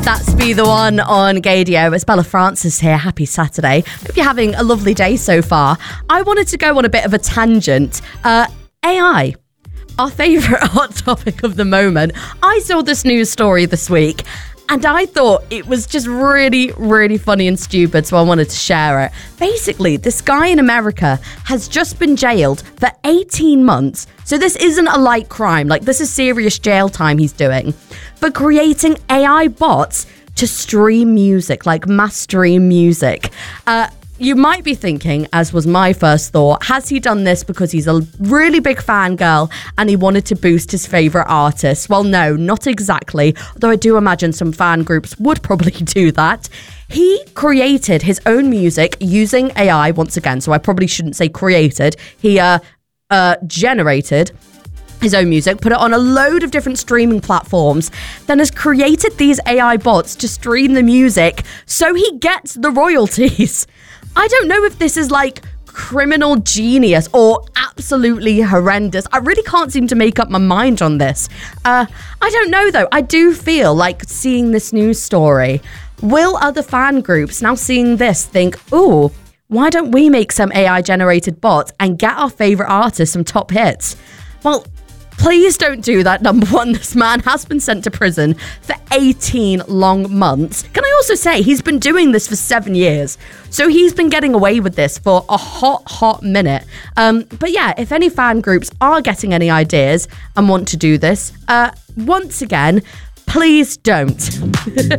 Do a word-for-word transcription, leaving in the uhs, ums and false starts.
That's Be The One on Gaydio. It's Bella Francis here. Happy Saturday. Hope you're having a lovely day so far. I wanted to go on a bit of a tangent. Uh, A I, our favourite hot topic of the moment. I saw this news story this week and I thought it was just really, really funny and stupid, so I wanted to share it. Basically, this guy in America has just been jailed for eighteen months. So this isn't a light crime. Like, this is serious jail time he's doing for creating A I bots to stream music, like mass stream music. Uh, you might be thinking, as was my first thought, has he done this because he's a really big fangirl and he wanted to boost his favourite artist? Well, no, not exactly. Although I do imagine some fan groups would probably do that. He created his own music using A I once again. So I probably shouldn't say created. He uh, uh, generated his own music, put it on a load of different streaming platforms, then has created these A I bots to stream the music so he gets the royalties. I don't know if this is like criminal genius or absolutely horrendous. I really can't seem to make up my mind on this. Uh, I don't know though. I do feel like seeing this news story, will other fan groups now seeing this think, ooh, why don't we make some A I generated bots and get our favourite artists some top hits? Well, please don't do that. Number one, this man has been sent to prison for eighteen long months. Can I also say he's been doing this for seven years. So he's been getting away with this for a hot, hot minute. Um, but yeah, if any fan groups are getting any ideas and want to do this, uh, once again, please don't.